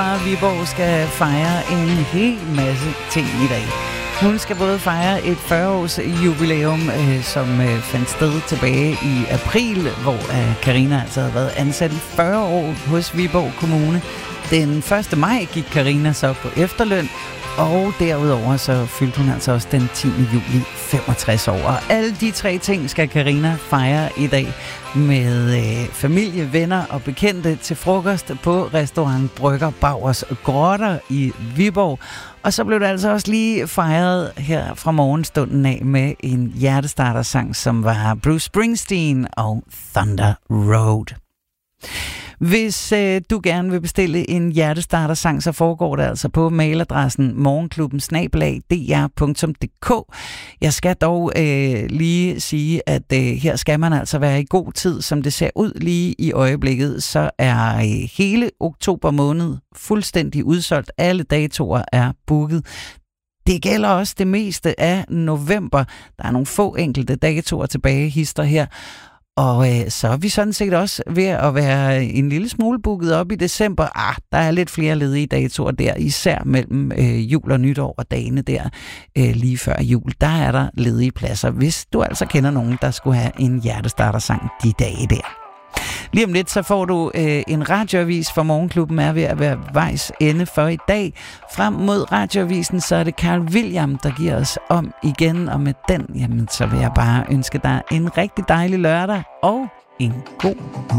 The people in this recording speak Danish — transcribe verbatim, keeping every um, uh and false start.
Viborg skal fejre en hel masse ting i dag. Hun skal både fejre et fyrre-års jubilæum, øh, som øh, fandt sted tilbage i april, hvor øh, Karina altså havde været ansat i fyrre år hos Viborg Kommune. Den første maj gik Karina så på efterløn, og derudover så fyldte hun altså også den tiende juli femogtres år. Og alle de tre ting skal Karina fejre i dag med øh, familie, venner og bekendte til frokost på restaurant Brygger Bauers Grotter i Viborg. Og så blev det altså også lige fejret her fra morgenstunden af med en hjertestartersang, som var Bruce Springsteen og Thunder Road. Hvis øh, du gerne vil bestille en hjertestartersang, så foregår det altså på mailadressen morgenklubben snabel-a d r punktum d k. Jeg skal dog øh, lige sige, at øh, her skal man altså være i god tid, som det ser ud lige i øjeblikket. Så er øh, hele oktober måned fuldstændig udsolgt. Alle datoer er booket. Det gælder også det meste af november. Der er nogle få enkelte datoer tilbage, hister her. Og øh, så er vi sådan set også ved at være en lille smule booket op i december. Ah, der er lidt flere ledige datoer der, især mellem øh, jul og nytår og dagene der øh, lige før jul. Der er der ledige pladser, hvis du altså kender nogen, der skulle have en hjertestartersang de dage der. Lige om lidt, så får du øh, en radioavis, for Morgenklubben er ved at være vejs ende for i dag. Frem mod radioavisen, så er det Carl William, der giver os om igen. Og med den, jamen, så vil jeg bare ønske dig en rigtig dejlig lørdag og en god